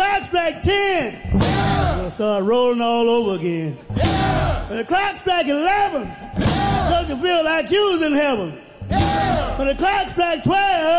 clock strike 10, yeah, you'll start rolling all over again. Yeah. When the clock strike 11, yeah, don't you feel like you was in heaven? Yeah. When the clock strike 12,